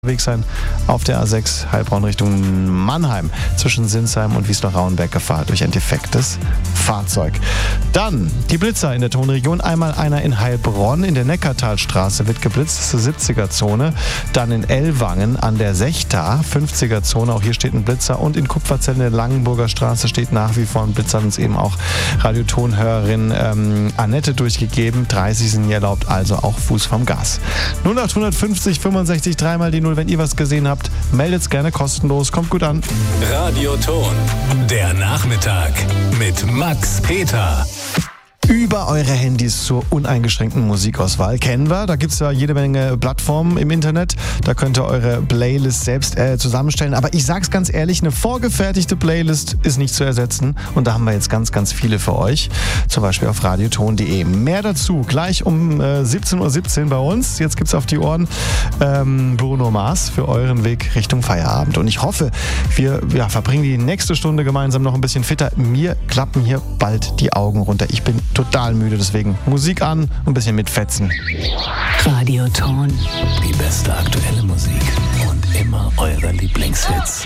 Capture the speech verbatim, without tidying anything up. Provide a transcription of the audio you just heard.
unterwegs sein auf der A sechs Heilbronn Richtung Mannheim zwischen Sinsheim und Wiesloch-Rauenberg Gefahr durch ein defektes Fahrzeug. Dann die Blitzer in der Tonregion. Einmal einer in Heilbronn in der Neckartalstraße wird geblitzt, das ist die siebziger-Zone. Dann in Ellwangen an der Sechta, fünfziger-Zone, auch hier steht ein Blitzer. Und in Kupferzell in der Langenburger Straße steht nach wie vor ein Blitzer, hat uns eben auch Radiotonhörerin ähm, Annette durchgegeben. dreißig sind hier erlaubt, also auch Fuß vom Gas. null acht fünfzig fünfundsechzig, dreimal die null. Wenn ihr was gesehen habt, meldet's gerne kostenlos. Kommt gut an. Radioton, der Nachmittag mit Max Peter. Über eure Handys zur uneingeschränkten Musikauswahl kennen wir. Da gibt es ja jede Menge Plattformen im Internet. Da könnt ihr eure Playlist selbst äh, zusammenstellen. Aber ich sag's ganz ehrlich, eine vorgefertigte Playlist ist nicht zu ersetzen. Und da haben wir jetzt ganz, ganz viele für euch. Zum Beispiel auf radioton punkt de. Mehr dazu gleich um äh, siebzehn Uhr siebzehn bei uns. Jetzt gibt's auf die Ohren ähm, Bruno Mars für euren Weg Richtung Feierabend. Und ich hoffe, wir ja, verbringen die nächste Stunde gemeinsam noch ein bisschen fitter. Mir klappen hier bald die Augen runter. Ich bin total müde, deswegen Musik an und ein bisschen mitfetzen. Radioton, die beste aktuelle Musik und immer eure Lieblingshits.